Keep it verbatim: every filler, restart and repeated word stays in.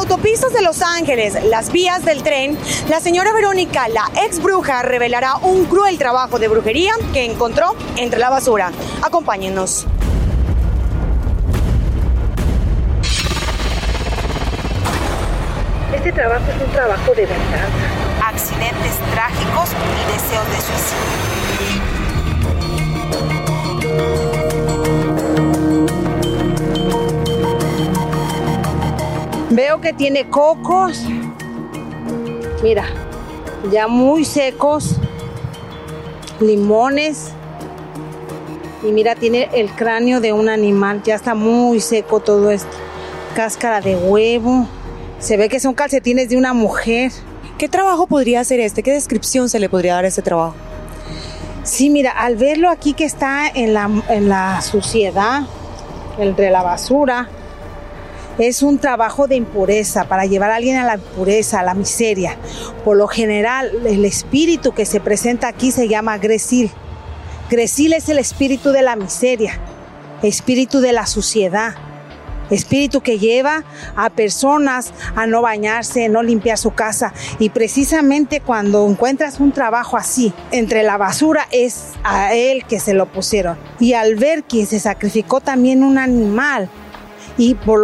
autopistas de Los Ángeles, las vías del tren, la señora Verónica, la ex bruja, revelará un cruel trabajo de brujería que encontró entre la basura. Acompáñenos. Este trabajo es un trabajo de verdad. Accidentes trágicos y deseos de suicidio. Veo que tiene cocos. Mira, ya muy secos. Limones. Y mira, tiene el cráneo de un animal. Ya está muy seco todo esto. Cáscara de huevo. Se ve que son calcetines de una mujer. ¿Qué trabajo podría ser este? ¿Qué descripción se le podría dar a este trabajo? Sí, mira, al verlo aquí que está en la, en la suciedad, entre la basura, es un trabajo de impureza, para llevar a alguien a la impureza, a la miseria. Por lo general, el espíritu que se presenta aquí se llama Gresil. Gresil es el espíritu de la miseria, espíritu de la suciedad. Espíritu que lleva a personas a no bañarse, no limpiar su casa. Y precisamente cuando encuentras un trabajo así, entre la basura, es a él que se lo pusieron. Y al ver que se sacrificó también un animal, y por